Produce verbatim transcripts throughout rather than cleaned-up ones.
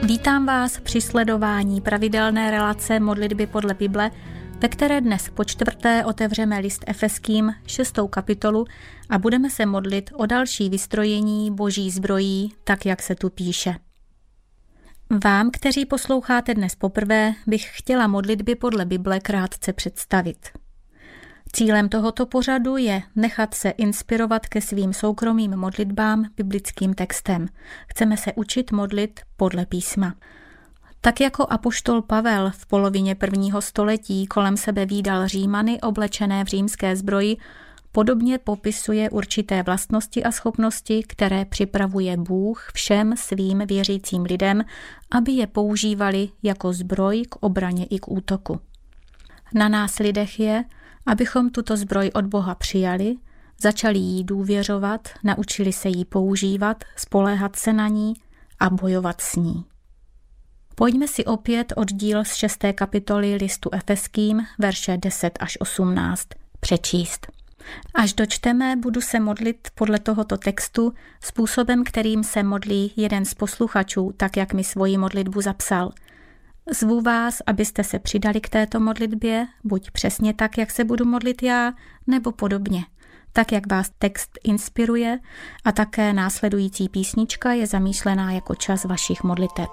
Vítám vás při sledování pravidelné relace Modlitby podle Bible, ve které dnes po čtvrté otevřeme list Efeským šestou kapitolu a budeme se modlit o další vystrojení boží zbrojí, tak jak se tu píše. Vám, kteří posloucháte dnes poprvé, bych chtěla modlitby podle Bible krátce představit. Cílem tohoto pořadu je nechat se inspirovat ke svým soukromým modlitbám biblickým textem. Chceme se učit modlit podle písma. Tak jako apoštol Pavel v polovině prvního století kolem sebe vídal Římany oblečené v římské zbroji, podobně popisuje určité vlastnosti a schopnosti, které připravuje Bůh všem svým věřícím lidem, aby je používali jako zbroj k obraně i k útoku. Na nás lidech je, abychom tuto zbroj od Boha přijali, začali jí důvěřovat, naučili se jí používat, spoléhat se na ní a bojovat s ní. Pojďme si opět oddíl z šesté kapitoly listu Efeským, verše deset až osmnáct, přečíst. Až dočteme, budu se modlit podle tohoto textu způsobem, kterým se modlí jeden z posluchačů, tak jak mi svoji modlitbu zapsal. Zvu vás, abyste se přidali k této modlitbě, buď přesně tak, jak se budu modlit já, nebo podobně, tak jak vás text inspiruje, a také následující písnička je zamýšlená jako čas vašich modliteb.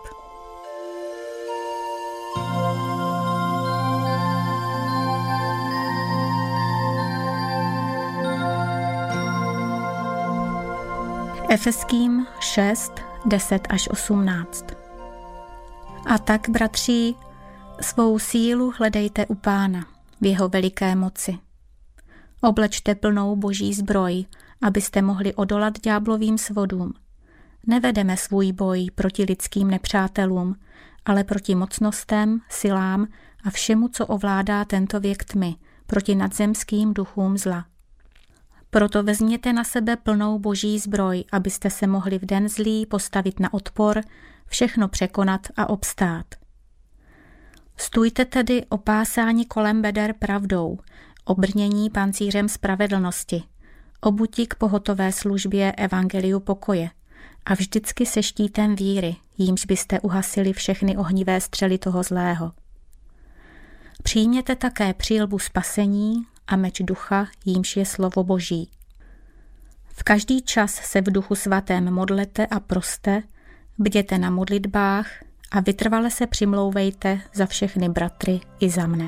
Efeským šest, deset až osmnáct. A tak, bratři, svou sílu hledejte u Pána v jeho veliké moci. Oblečte plnou boží zbroj, abyste mohli odolat ďáblovým svodům. Nevedeme svůj boj proti lidským nepřátelům, ale proti mocnostem, silám a všemu, co ovládá tento věk tmy, proti nadzemským duchům zla. Proto vezměte na sebe plnou boží zbroj, abyste se mohli v den zlý postavit na odpor, všechno překonat a obstát. Stůjte tedy opásáni kolem beder pravdou, obrnění pancířem spravedlnosti, obuti k pohotové službě evangeliu pokoje a vždycky se štítem víry, jímž byste uhasili všechny ohnivé střely toho zlého. Přijměte také přilbu spasení a meč ducha, jímž je slovo Boží. V každý čas se v duchu svatém modlete a proste, bděte na modlitbách a vytrvale se přimlouvejte za všechny bratry i za mne.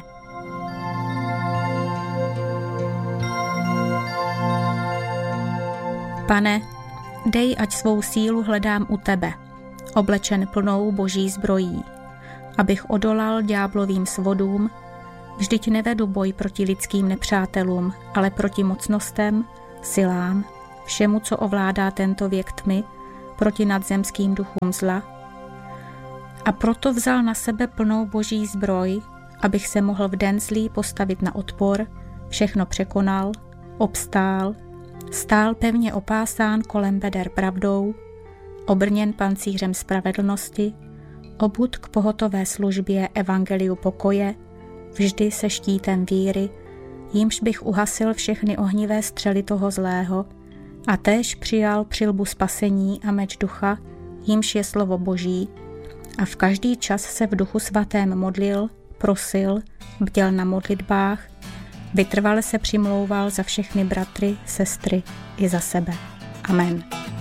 Pane, dej, ať svou sílu hledám u tebe, oblečen plnou boží zbrojí, abych odolal ďáblovým svodům. Vždyť nevedu boj proti lidským nepřátelům, ale proti mocnostem, silám, všemu, co ovládá tento věk tmy, proti nadzemským duchům zla. A proto vzal na sebe plnou boží zbroj, abych se mohl v den zlý postavit na odpor, všechno překonal, obstál, stál pevně opásán kolem beder pravdou, obrněn pancířem spravedlnosti, obut k pohotové službě evangeliu pokoje, vždy se štítem víry, jímž bych uhasil všechny ohnivé střely toho zlého, a též přijal přilbu spasení a meč ducha, jímž je slovo Boží, a v každý čas se v duchu svatém modlil, prosil, bděl na modlitbách, vytrvale se přimlouval za všechny bratry, sestry i za sebe. Amen.